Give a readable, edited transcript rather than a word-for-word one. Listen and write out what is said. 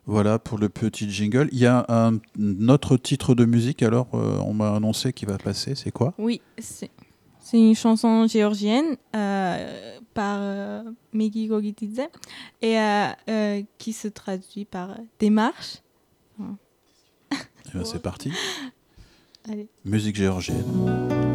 Voilà pour le petit jingle. Il y a un autre titre de musique, alors on m'a annoncé qu'il va passer. C'est quoi? Oui, c'est une chanson géorgienne par Megi Gogitidze et qui se traduit par démarche. Eh ben, c'est parti. Allez. Musique géorgienne.